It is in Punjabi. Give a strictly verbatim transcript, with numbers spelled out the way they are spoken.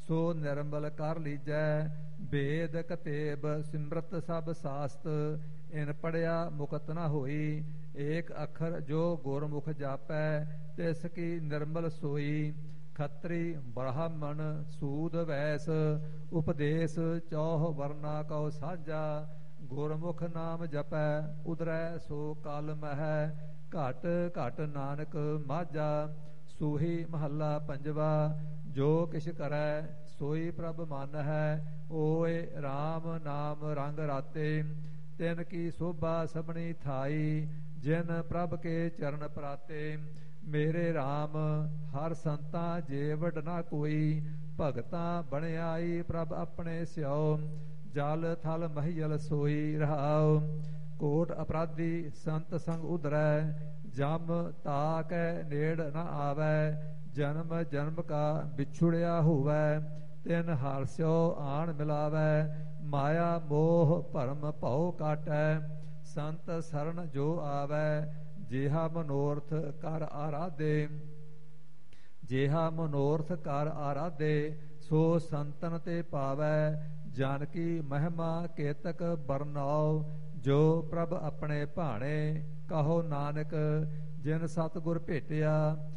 ਸੋ ਨਿਰਮਲ ਕਰ ਲੀਜੈ। ਵੇਦ ਕਤੇਬ ਸਿਮਰਤ ਸਭ ਸਾਸਤ, ਇਨ ਪੜਿਆ ਮੁਕਤ ਨ ਹੋਈ। ਏਕ ਅੱਖਰ ਜੋ ਗੁਰਮੁਖ ਜਾਪੈ, ਤਿਸ ਕੀ ਨਿਰਮਲ ਸੋਈ। ਖੱਤਰੀ ਬ੍ਰਾਹਮਣ ਸੂਦ ਵੈਸ, ਉਪਦੇਸ਼ ਚੌਹ ਵਰਨਾ ਕਉ ਸਾਜਾ। ਗੁਰਮੁਖ ਨਾਮ ਜਪੈ ਉਦਰੈ ਸੋ ਕਲ ਮਹਿ, ਘਟ ਘਟ ਨਾਨਕ ਮਾਝਾ। ਸੂਹੀ ਮਹੱਲਾ ਪੰਜਵਾ। ਜੋ ਕਿਛ ਕਰੈ ਸੋਈ ਪ੍ਰਭ ਮਨ ਹੈ, ਓਏ RAM ਨਾਮ ਰੰਗ ਰਾਤੇ। ਤਿਨ ਕੀ ਸੋਭਾ ਸਭਨੀ ਥਾਈ, ਜਿਨ ਪ੍ਰਭ ਕੇ ਚਰਨ ਪਰਾਤੇ। ਮੇਰੇ RAM ਹਰ ਸੰਤਾਂ ਜੇ ਵਡ ਨਾ ਕੋਈ, ਭਗਤਾਂ ਬਣਿਆਈ ਪ੍ਰਭ ਆਪਣੇ ਸਿਓ। ਜਲ ਥਲ ਮਹੀਲ ਸੋਈ ਰਹਾਉ, ਕੋਟ ਅਪਰਾਧੀ ਸੰਤ ਸੰਗ ਉਧਰੈ। ਜਮ ਤਾਕੈ ਨੇੜ ਨ ਆਵੈ, ਜਨਮ ਜਨਮ ਕਾ ਵਿਛੁੜਿਆ ਹੋਵੈ। ਤਿਨ ਹਰਿ ਸਿਉ ਆਣ ਮਿਲਾਵੈ, ਮਾਇਆ ਮੋਹ ਭਰਮ ਭਉ ਕਾਟੈ। ਸੰਤ ਸਰਣ ਜੋ ਆਵੈ, ਜਿਹਾ ਮਨੋਰਥ ਕਰ ਆਰਾਧੇ। ਜਿਹਾ ਮਨੋਰਥ ਕਰ ਆਰਾਧੇ, ਸੋ ਸੰਤਨ ਤੇ ਪਾਵੈ। ਜਨ ਕੀ ਮਹਿਮਾ ਕੇਤਕ ਬਰਨਾਉ, ਜੋ ਪ੍ਰਭ ਆਪਣੇ ਭਾਣੇ। ਕਹੋ ਨਾਨਕ ਜਿਨ ਸਤਿਗੁਰ ਭੇਟਿਆ,